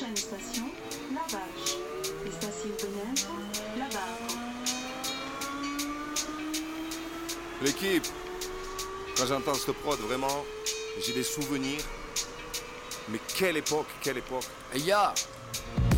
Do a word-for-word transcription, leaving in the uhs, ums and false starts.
Prochaine station, La Vache. Estación Benento, La Barre. L'équipe, quand j'entends ce prod, vraiment, j'ai des souvenirs. Mais quelle époque, quelle époque. Hey, ya!